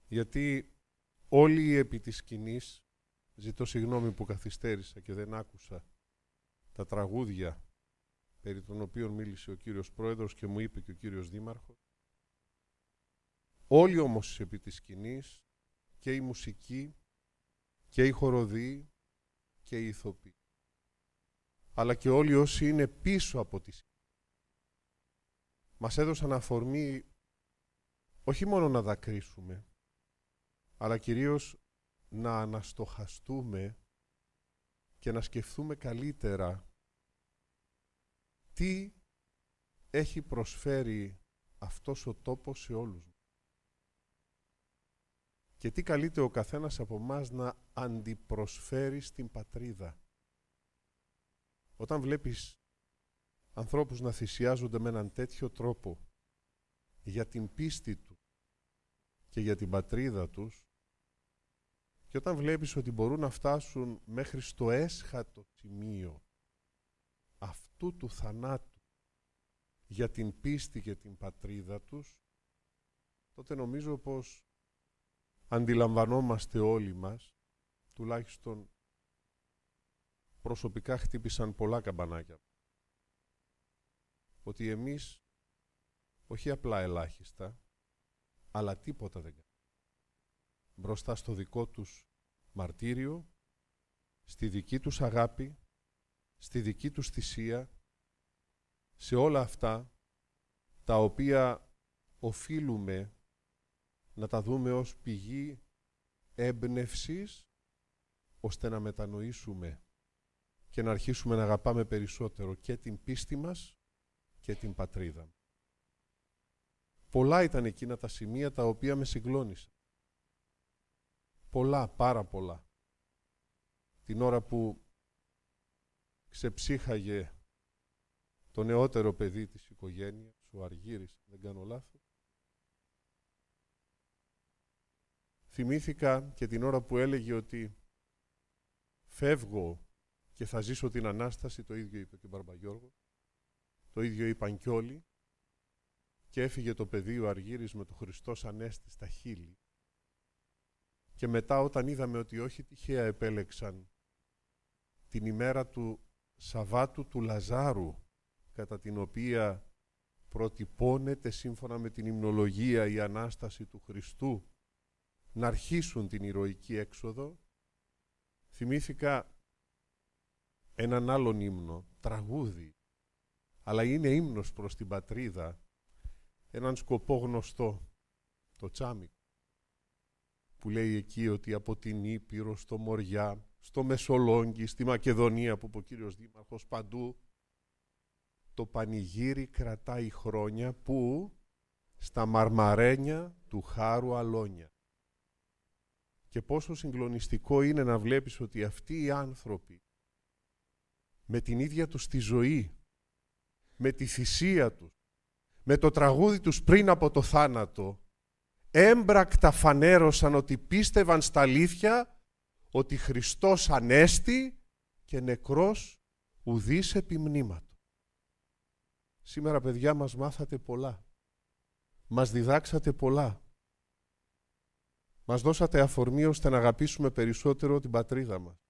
γιατί όλοι επί της σκηνής, ζητώ συγγνώμη που καθυστέρησα και δεν άκουσα τα τραγούδια περί των οποίων μίλησε ο κύριος Πρόεδρος και μου είπε και ο κύριος Δήμαρχος, όλοι όμως επί της σκηνής, και η μουσική και οι χοροδοί και οι ηθοποιοί, αλλά και όλοι όσοι είναι πίσω από τη σκηνή, μας έδωσαν αφορμή όχι μόνο να δακρύσουμε, αλλά κυρίως να αναστοχαστούμε και να σκεφτούμε καλύτερα τι έχει προσφέρει αυτός ο τόπος σε όλους μας. Και τι καλείται ο καθένας από μας να αντιπροσφέρει στην πατρίδα. Όταν βλέπεις ανθρώπους να θυσιάζονται με έναν τέτοιο τρόπο για την πίστη του και για την πατρίδα τους, και όταν βλέπεις ότι μπορούν να φτάσουν μέχρι στο έσχατο σημείο αυτού του θανάτου για την πίστη και την πατρίδα τους, τότε νομίζω πως αντιλαμβανόμαστε όλοι μας, τουλάχιστον προσωπικά χτύπησαν πολλά καμπανάκια, ότι εμείς όχι απλά ελάχιστα, αλλά τίποτα δεν κάνουμε μπροστά στο δικό τους μαρτύριο, στη δική τους αγάπη, στη δική τους θυσία, σε όλα αυτά τα οποία οφείλουμε να τα δούμε ως πηγή έμπνευσης, ώστε να μετανοήσουμε και να αρχίσουμε να αγαπάμε περισσότερο και την πίστη μας και την πατρίδα μας. Πολλά ήταν εκείνα τα σημεία τα οποία με συγκλώνησαν. Πολλά, πάρα πολλά. Την ώρα που ξεψύχαγε το νεότερο παιδί της οικογένειας, ο Αργύρης, δεν κάνω λάθος, θυμήθηκα και την ώρα που έλεγε ότι φεύγω και θα ζήσω την Ανάσταση, το ίδιο είπε και ο Μπαρμπαγιώργος, το ίδιο είπαν κι όλοι, και έφυγε το παιδί ο Αργύρης με το Χριστός Ανέστη στα χείλη. Και μετά όταν είδαμε ότι όχι τυχαία επέλεξαν την ημέρα του Σαββάτου του Λαζάρου, κατά την οποία προτυπώνεται σύμφωνα με την υμνολογία η Ανάσταση του Χριστού, να αρχίσουν την ηρωική έξοδο, θυμήθηκα έναν άλλον ύμνο, τραγούδι, αλλά είναι ύμνος προς την πατρίδα, έναν σκοπό γνωστό, το Τσάμικο, που λέει εκεί ότι από την Ήπειρο στο Μοριά, στο Μεσολόγγι, στη Μακεδονία, που είπε ο κύριος Δήμαρχος, παντού το πανηγύρι κρατάει χρόνια, που στα μαρμαρένια του χάρου αλόνια. Και πόσο συγκλονιστικό είναι να βλέπεις ότι αυτοί οι άνθρωποι με την ίδια τους τη ζωή, με τη θυσία τους, με το τραγούδι τους πριν από το θάνατο, έμπρακτα φανέρωσαν ότι πίστευαν στα αλήθεια ότι Χριστός Ανέστη και νεκρός ουδής επιμνήματο. Σήμερα, παιδιά, μας μάθατε πολλά. Μας διδάξατε πολλά. Μας δώσατε αφορμή ώστε να αγαπήσουμε περισσότερο την πατρίδα μας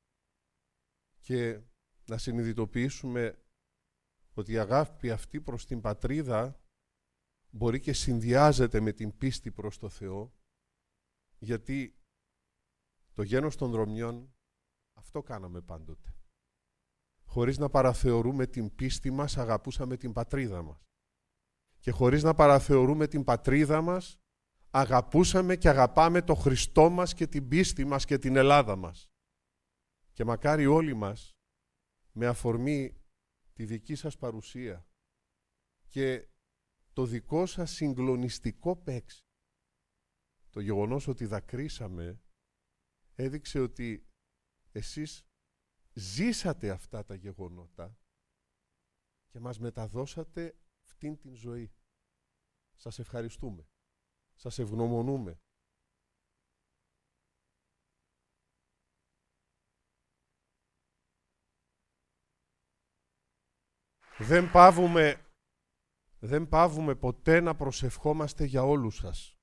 και να συνειδητοποιήσουμε ότι η αγάπη αυτή προς την πατρίδα μπορεί και συνδυάζεται με την πίστη προς το Θεό, γιατί το γένος των δρομιών αυτό κάναμε πάντοτε. Χωρίς να παραθεωρούμε την πίστη μας, αγαπούσαμε την πατρίδα μας. Και χωρίς να παραθεωρούμε την πατρίδα μας, αγαπούσαμε και αγαπάμε το Χριστό μας και την πίστη μας και την Ελλάδα μας. Και μακάρι όλοι μας, με αφορμή τη δική σας παρουσία και το δικό σας συγκλονιστικό παίξι, το γεγονός ότι δακρύσαμε, έδειξε ότι εσείς ζήσατε αυτά τα γεγονότα και μας μεταδώσατε αυτήν την ζωή. Σας ευχαριστούμε. Σας ευγνωμονούμε. Δεν παύουμε ποτέ να προσευχόμαστε για όλους σας.